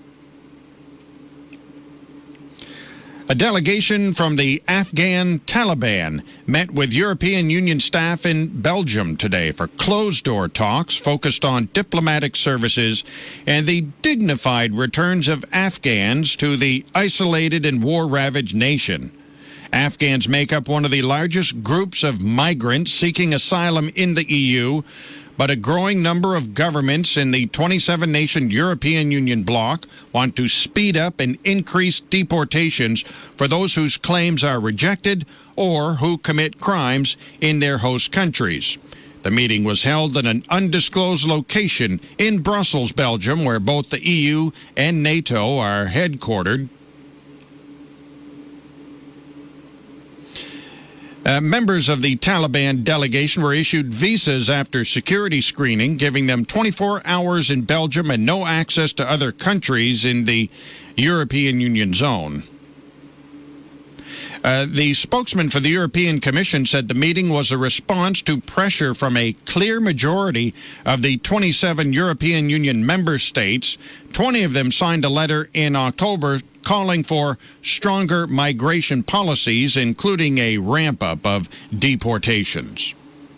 A delegation from the Afghan Taliban met with European Union staff in Belgium today for closed-door talks focused on diplomatic services and the dignified returns of Afghans to the isolated and war-ravaged nation. Afghans make up one of the largest groups of migrants seeking asylum in the E U, but a growing number of governments in the twenty-seven nation European Union bloc want to speed up and increase deportations for those whose claims are rejected or who commit crimes in their host countries. The meeting was held in an undisclosed location in Brussels, Belgium, where both the E U and NATO are headquartered. Uh, members of the Taliban delegation were issued visas after security screening, giving them twenty-four hours in Belgium and no access to other countries in the European Union zone. Uh, the spokesman for the European Commission said the meeting was a response to pressure from a clear majority of the twenty-seven European Union member states. twenty of them signed a letter in October calling for stronger migration policies, including a ramp-up of deportations.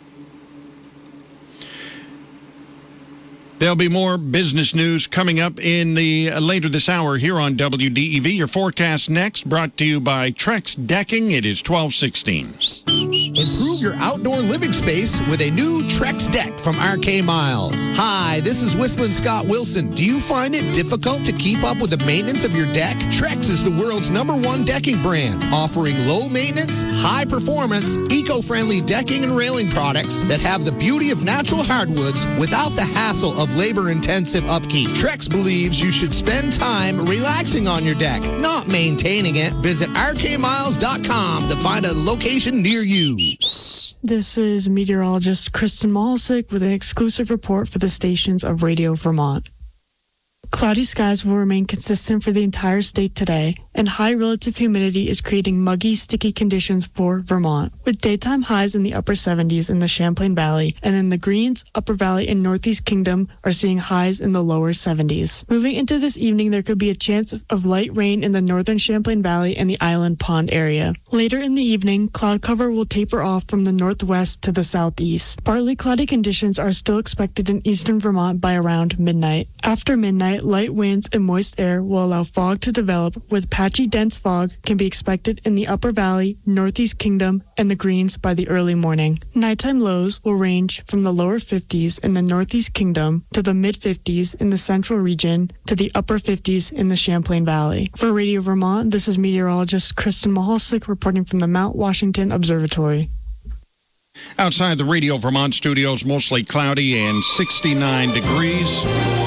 There'll be more business news coming up in the uh, later this hour here on W D E V. Your forecast next, brought to you by Trex Decking. It is twelve sixteen. Improve your outdoor living space with a new Trex deck from R K Miles. Hi, this is Whistling Scott Wilson. Do you find it difficult to keep up with the maintenance of your deck? Trex is the world's number one decking brand, offering low maintenance, high performance, eco-friendly decking and railing products that have the beauty of natural hardwoods without the hassle of labor-intensive upkeep. Trex believes you should spend time relaxing on your deck, not maintaining it. Visit R K miles dot com to find a location near you. This is meteorologist Kristen Mahalsick with an exclusive report for the stations of Radio Vermont. Cloudy skies will remain consistent for the entire state today, and high relative humidity is creating muggy, sticky conditions for Vermont, with daytime highs in the upper seventies in the Champlain Valley, and in the Greens, Upper Valley, and Northeast Kingdom are seeing highs in the lower seventies. Moving into this evening, there could be a chance of light rain in the northern Champlain Valley and the Island Pond area. Later in the evening, cloud cover will taper off from the northwest to the southeast. Partly cloudy conditions are still expected in eastern Vermont by around midnight. After midnight, light winds and moist air will allow fog to develop, with patchy dense fog can be expected in the Upper Valley, Northeast Kingdom, and the Greens by the early morning. Nighttime lows will range from the lower fifties in the Northeast Kingdom to the mid-fifties in the central region to the upper fifties in the Champlain Valley. For Radio Vermont, this is meteorologist Kristen Mahalsick reporting from the Mount Washington Observatory. Outside the Radio Vermont studios, mostly cloudy and sixty-nine degrees.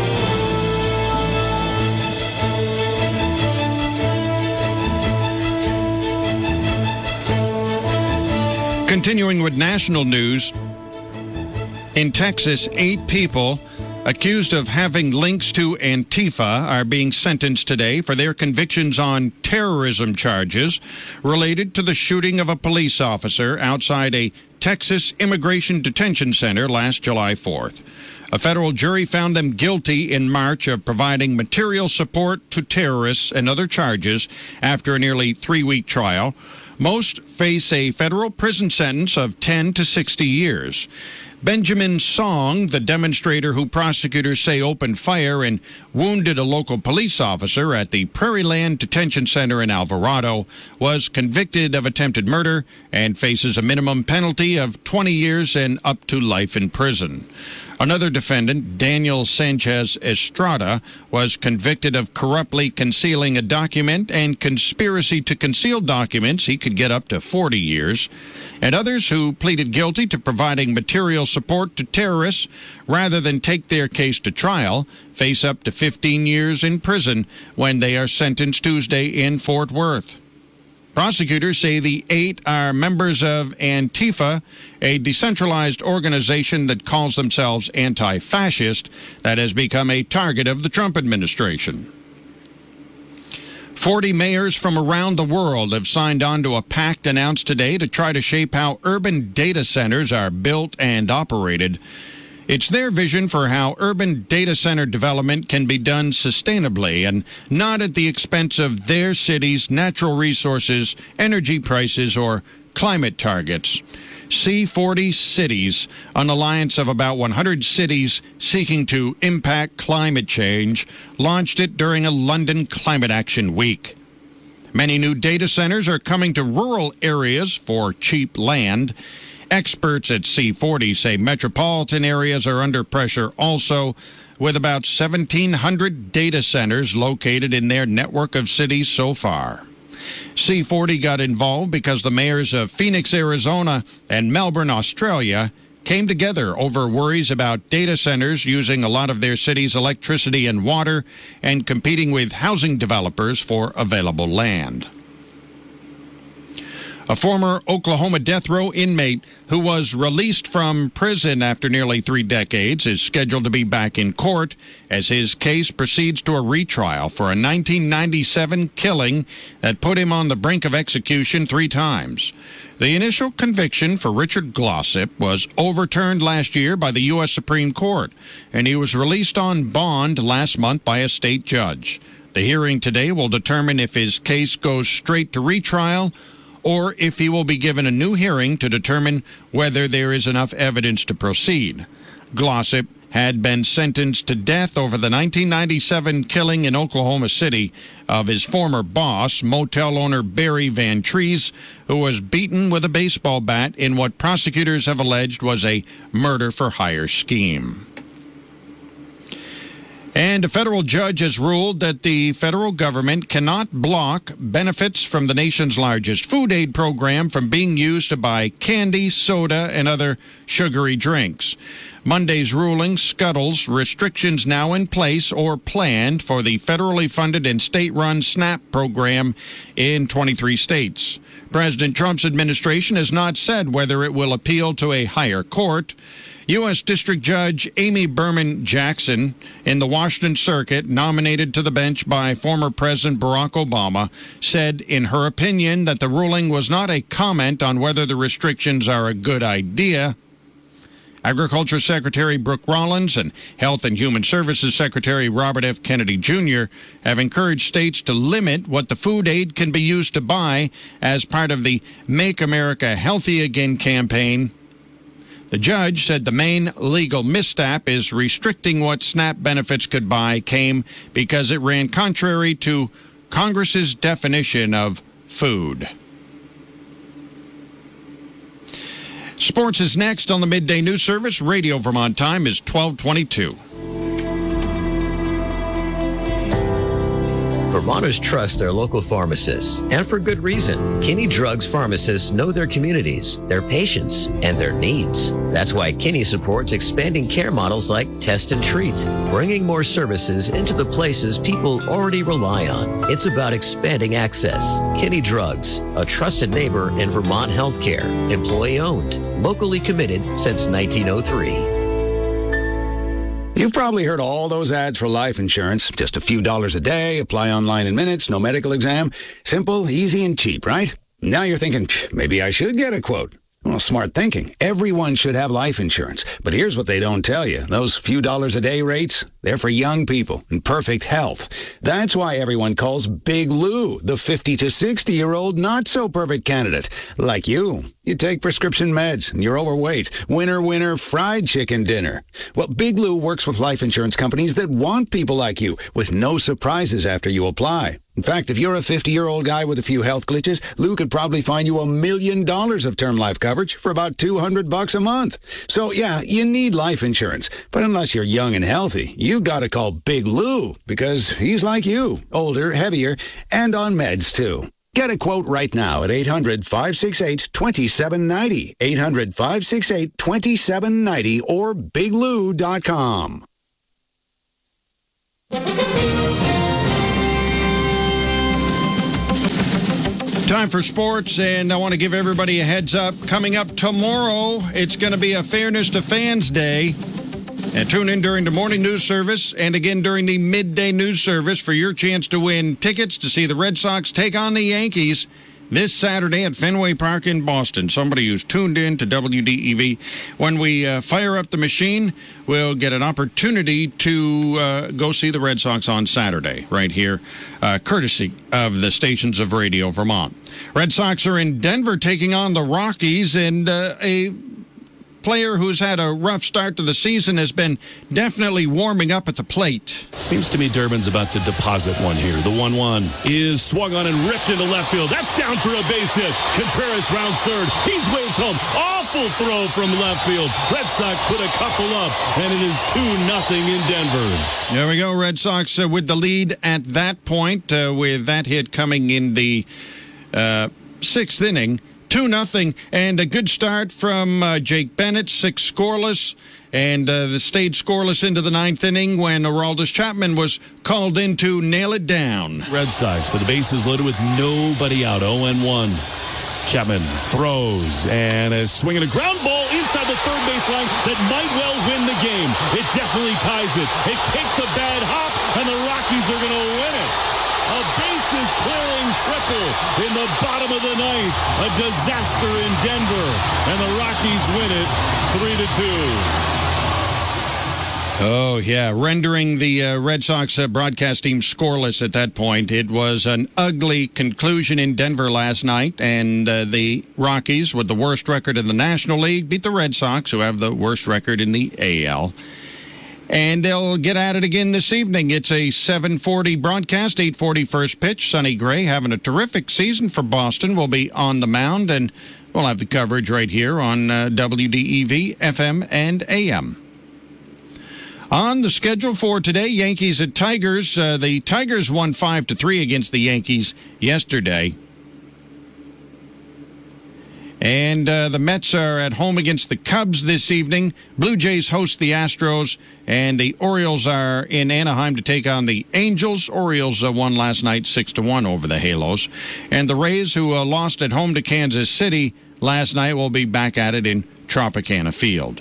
Continuing with national news, in Texas, eight people accused of having links to Antifa are being sentenced today for their convictions on terrorism charges related to the shooting of a police officer outside a Texas immigration detention center last July fourth. A federal jury found them guilty in March of providing material support to terrorists and other charges after a nearly three-week trial. Most face a federal prison sentence of ten to sixty years. Benjamin Song, the demonstrator who prosecutors say opened fire and wounded a local police officer at the Prairie Land Detention Center in Alvarado, was convicted of attempted murder and faces a minimum penalty of twenty years and up to life in prison. Another defendant, Daniel Sanchez Estrada, was convicted of corruptly concealing a document and conspiracy to conceal documents. He could get up to forty years. And others who pleaded guilty to providing material support to terrorists rather than take their case to trial face up to fifteen years in prison when they are sentenced Tuesday in Fort Worth. Prosecutors say the eight are members of Antifa, a decentralized organization that calls themselves anti-fascist that has become a target of the Trump administration. forty mayors from around the world have signed on to a pact announced today to try to shape how urban data centers are built and operated. It's their vision for how urban data center development can be done sustainably and not at the expense of their city's natural resources, energy prices, or climate targets. C forty Cities, an alliance of about one hundred cities seeking to impact climate change, launched it during a London Climate Action Week. Many new data centers are coming to rural areas for cheap land. Experts at C forty say metropolitan areas are under pressure also, with about seventeen hundred data centers located in their network of cities so far. C forty got involved because the mayors of Phoenix, Arizona, and Melbourne, Australia, came together over worries about data centers using a lot of their city's electricity and water and competing with housing developers for available land. A former Oklahoma death row inmate who was released from prison after nearly three decades is scheduled to be back in court as his case proceeds to a retrial for a nineteen ninety-seven killing that put him on the brink of execution three times. The initial conviction for Richard Glossip was overturned last year by the U S Supreme Court, and he was released on bond last month by a state judge. The hearing today will determine if his case goes straight to retrial or if he will be given a new hearing to determine whether there is enough evidence to proceed. Glossip had been sentenced to death over the nineteen ninety-seven killing in Oklahoma City of his former boss, motel owner Barry Van Treese, who was beaten with a baseball bat in what prosecutors have alleged was a murder-for-hire scheme. And a federal judge has ruled that the federal government cannot block benefits from the nation's largest food aid program from being used to buy candy, soda, and other sugary drinks. Monday's ruling scuttles restrictions now in place or planned for the federally funded and state-run SNAP program in twenty-three states. President Trump's administration has not said whether it will appeal to a higher court. U S District Judge Amy Berman Jackson in the Washington Circuit, nominated to the bench by former President Barack Obama, said in her opinion that the ruling was not a comment on whether the restrictions are a good idea. Agriculture Secretary Brooke Rollins and Health and Human Services Secretary Robert F. Kennedy Junior have encouraged states to limit what the food aid can be used to buy as part of the Make America Healthy Again campaign. The judge said the main legal misstep is restricting what SNAP benefits could buy came because it ran contrary to Congress's definition of food. Sports is next on the Midday News Service. Radio Vermont time is twelve twenty-two. Vermonters trust their local pharmacists, and for good reason. Kinney Drugs pharmacists know their communities, their patients, and their needs. That's why Kinney supports expanding care models like Test and Treat, bringing more services into the places people already rely on. It's about expanding access. Kinney Drugs, a trusted neighbor in Vermont healthcare, employee-owned, locally committed since nineteen oh three. You've probably heard all those ads for life insurance. Just a few dollars a day, apply online in minutes, no medical exam. Simple, easy, and cheap, right? Now you're thinking, maybe I should get a quote. Well, smart thinking. Everyone should have life insurance. But here's what they don't tell you. Those few dollars a day rates, they're for young people in perfect health. That's why everyone calls Big Lou the fifty to sixty-year-old not-so-perfect candidate. Like you. You take prescription meds, and you're overweight. Winner, winner, fried chicken dinner. Well, Big Lou works with life insurance companies that want people like you, with no surprises after you apply. In fact, if you're a fifty-year-old guy with a few health glitches, Lou could probably find you a million dollars of term life coverage for about two hundred bucks a month. So, yeah, you need life insurance. But unless you're young and healthy, you gotta call Big Lou, because he's like you, older, heavier, and on meds, too. Get a quote right now at eight hundred, five six eight, two seven nine zero, eight hundred, five six eight, two seven nine zero, or big lou dot com. Time for sports, and I want to give everybody a heads up. Coming up tomorrow, it's going to be a Fairness to Fans Day. And tune in during the morning news service and again during the midday news service for your chance to win tickets to see the Red Sox take on the Yankees this Saturday at Fenway Park in Boston. Somebody who's tuned in to W D E V. When we uh, fire up the machine, we'll get an opportunity to uh, go see the Red Sox on Saturday right here, uh, courtesy of the stations of Radio Vermont. Red Sox are in Denver taking on the Rockies, and uh, a player who's had a rough start to the season has been definitely warming up at the plate. Seems to me Durbin's about to deposit one here. The one one is swung on and ripped into left field. That's down for a base hit. Contreras rounds third. He's waved home. Awful throw from left field. Red Sox put a couple up, and it is two nothing in Denver. There we go. Red Sox uh, with the lead at that point, uh, with that hit coming in the uh, sixth inning. two nothing, and a good start from uh, Jake Bennett, six scoreless, and uh, the stayed scoreless into the ninth inning when Aroldis Chapman was called in to nail it down. Red Sox with the bases loaded with nobody out, oh and one. Chapman throws, and a swing and a ground ball inside the third baseline that might well win the game. It definitely ties it. It takes a bad hop, and the Rockies are going to win it. A bases-clearing triple in the bottom of the ninth. A disaster in Denver, and the Rockies win it three to two. Oh, yeah, rendering the uh, Red Sox uh, broadcast team scoreless at that point. It was an ugly conclusion in Denver last night, and uh, the Rockies, with the worst record in the National League, beat the Red Sox, who have the worst record in the A L. And they'll get at it again this evening. It's a seven forty broadcast, eight forty first pitch. Sonny Gray having a terrific season for Boston will be on the mound, and we'll have the coverage right here on uh, W D E V, F M, and A M. On the schedule for today, Yankees at Tigers. Uh, the Tigers won five to three against the Yankees yesterday. And uh, the Mets are at home against the Cubs this evening. Blue Jays host the Astros, and the Orioles are in Anaheim to take on the Angels. Orioles uh, won last night six to one over the Halos. And the Rays, who uh, lost at home to Kansas City last night, will be back at it in Tropicana Field.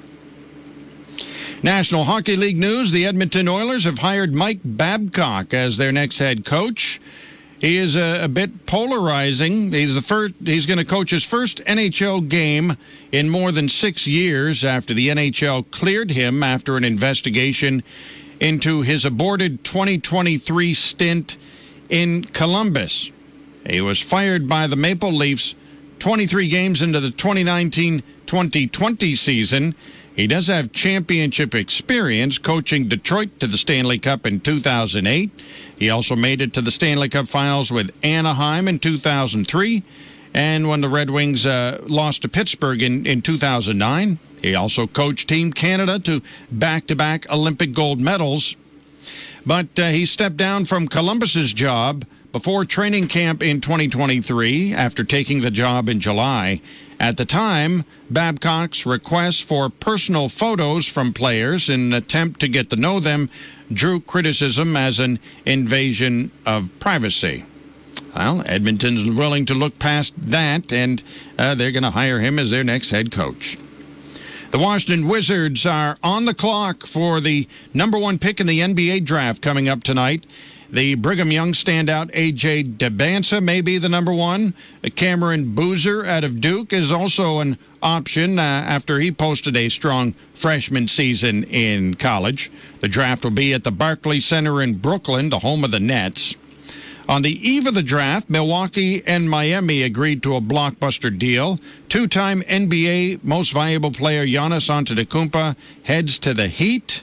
National Hockey League news, the Edmonton Oilers have hired Mike Babcock as their next head coach. He is a, a bit polarizing. He's the first. He's going to coach his first N H L game in more than six years after the N H L cleared him after an investigation into his aborted twenty twenty-three stint in Columbus. He was fired by the Maple Leafs twenty-three games into the twenty nineteen twenty twenty season. He does have championship experience, coaching Detroit to the Stanley Cup in two thousand eight. He also made it to the Stanley Cup Finals with Anaheim in two thousand three. And when the Red Wings uh, lost to Pittsburgh in, in two thousand nine, he also coached Team Canada to back-to-back Olympic gold medals. But uh, he stepped down from Columbus's job before training camp in twenty twenty-three after taking the job in July. At the time, Babcock's request for personal photos from players in an attempt to get to know them drew criticism as an invasion of privacy. Well, Edmonton's willing to look past that, and uh, they're going to hire him as their next head coach. The Washington Wizards are on the clock for the number one pick in the N B A draft coming up tonight. The Brigham Young standout A J Debinsa may be the number one. Cameron Boozer out of Duke is also an option uh, after he posted a strong freshman season in college. The draft will be at the Barclays Center in Brooklyn, the home of the Nets. On the eve of the draft, Milwaukee and Miami agreed to a blockbuster deal. Two-time N B A most valuable player Giannis Antetokounmpo heads to the Heat.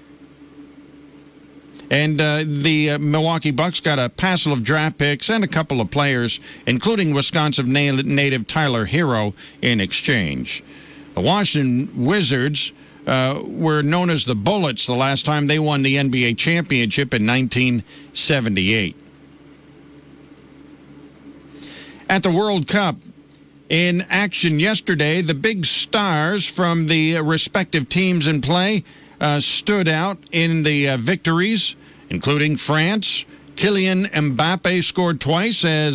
And uh, the uh, Milwaukee Bucks got a passel of draft picks and a couple of players, including Wisconsin na- native Tyler Hero, in exchange. The Washington Wizards uh, were known as the Bullets the last time they won the N B A championship in nineteen seventy-eight. At the World Cup, in action yesterday, the big stars from the respective teams in play uh, stood out in the uh, victories, including France. Kylian Mbappe scored twice as